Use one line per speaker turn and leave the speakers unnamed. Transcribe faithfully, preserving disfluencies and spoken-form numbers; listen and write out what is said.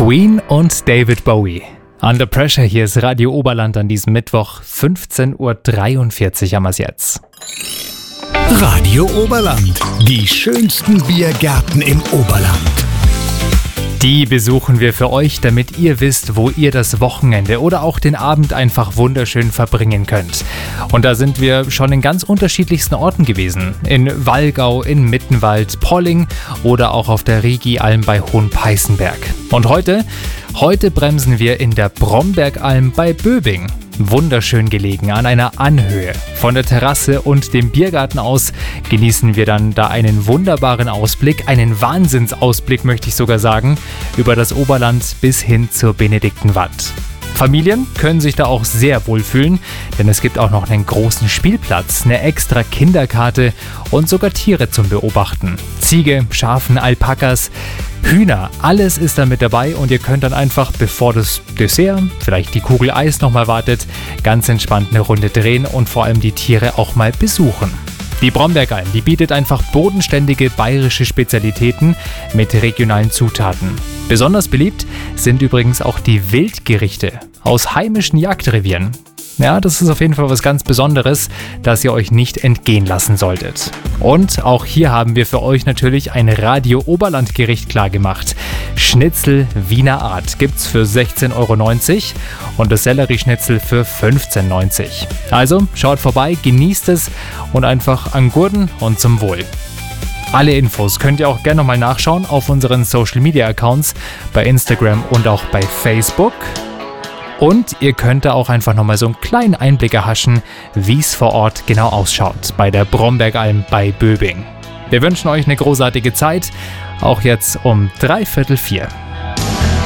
Queen und David Bowie. Under Pressure, hier ist Radio Oberland an diesem Mittwoch, fünfzehn Uhr dreiundvierzig haben wir es jetzt.
Radio Oberland, die schönsten Biergärten im Oberland.
Die besuchen wir für euch, damit ihr wisst, wo ihr das Wochenende oder auch den Abend einfach wunderschön verbringen könnt. Und da sind wir schon in ganz unterschiedlichsten Orten gewesen. In Wallgau, in Mittenwald, Polling oder auch auf der Rigi-Alm bei Hohenpeißenberg. Und heute, heute bremsen wir in der Brombergalm bei Böbing. Wunderschön gelegen an einer Anhöhe. Von der Terrasse und dem Biergarten aus genießen wir dann da einen wunderbaren Ausblick, einen Wahnsinnsausblick möchte ich sogar sagen, über das Oberland bis hin zur Benediktenwand. Familien können sich da auch sehr wohlfühlen, denn es gibt auch noch einen großen Spielplatz, eine extra Kinderkarte und sogar Tiere zum Beobachten. Ziege, Schafen, Alpakas, Hühner, alles ist da mit dabei und ihr könnt dann einfach, bevor das Dessert, vielleicht die Kugel Eis nochmal wartet, ganz entspannt eine Runde drehen und vor allem die Tiere auch mal besuchen. Die Brombergalm, die bietet einfach bodenständige bayerische Spezialitäten mit regionalen Zutaten. Besonders beliebt sind übrigens auch die Wildgerichte aus heimischen Jagdrevieren. Ja, das ist auf jeden Fall was ganz Besonderes, das ihr euch nicht entgehen lassen solltet. Und auch hier haben wir für euch natürlich ein Radio-Oberland-Gericht klargemacht. Schnitzel Wiener Art gibt's für sechzehn Euro neunzig und das Sellerieschnitzel für fünfzehn Euro neunzig. Also schaut vorbei, genießt es und einfach an Gurten und zum Wohl. Alle Infos könnt ihr auch gerne nochmal nachschauen auf unseren Social-Media-Accounts bei Instagram und auch bei Facebook. Und ihr könnt da auch einfach nochmal so einen kleinen Einblick erhaschen, wie es vor Ort genau ausschaut bei der Brombergalm bei Böbing. Wir wünschen euch eine großartige Zeit, auch jetzt um dreiviertel vier.